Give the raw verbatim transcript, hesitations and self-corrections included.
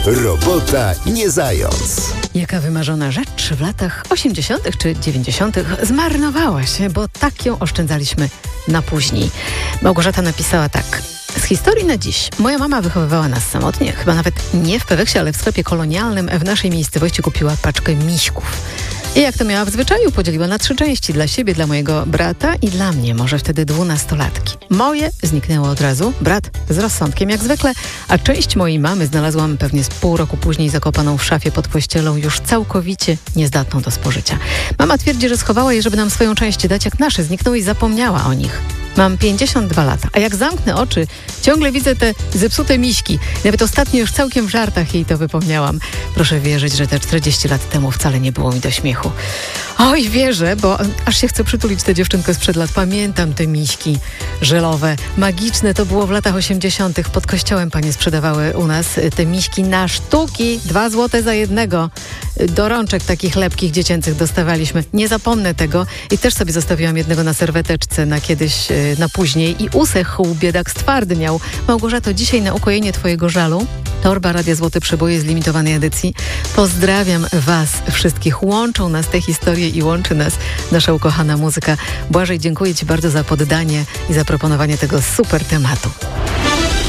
Robota nie zając. Jaka wymarzona rzecz w latach osiemdziesiątych czy dziewięćdziesiątych zmarnowała się, bo tak ją oszczędzaliśmy na później. Małgorzata napisała tak. Z historii na dziś. Moja mama wychowywała nas samotnie, chyba nawet nie w Peweksie, ale w sklepie kolonialnym w naszej miejscowości kupiła paczkę miśków. I jak to miała w zwyczaju, podzieliła na trzy części. Dla siebie, dla mojego brata i dla mnie, może wtedy dwunastolatki. Moje zniknęło od razu, brat z rozsądkiem jak zwykle, a część mojej mamy znalazłam pewnie z pół roku później zakopaną w szafie pod pościelą, już całkowicie niezdatną do spożycia. Mama twierdzi, że schowała je, żeby nam swoją część dać, jak nasze zniknęły i zapomniała o nich. Mam pięćdziesiąt dwa lata, a jak zamknę oczy, ciągle widzę te zepsute miśki. Nawet ostatnio już całkiem w żartach jej to wypomniałam. Proszę wierzyć, że te czterdzieści lat temu wcale nie było mi do śmiechu. Oj, wierzę, bo aż się chcę przytulić tę dziewczynkę sprzed lat. Pamiętam te miśki żelowe, magiczne. To było w latach osiemdziesiątych. Pod kościołem panie sprzedawały u nas te miśki na sztuki. Dwa złote za jednego. Do rączek takich lepkich dziecięcych dostawaliśmy. Nie zapomnę tego i też sobie zostawiłam jednego na serweteczce na kiedyś, na później i usechł, biedak stwardniał. Małgorzato, dzisiaj na ukojenie twojego żalu torba Radia Złote Przeboje z limitowanej edycji. Pozdrawiam was wszystkich. Łączą nas te historie i łączy nas nasza ukochana muzyka. Błażej, dziękuję ci bardzo za poddanie i zaproponowanie tego super tematu.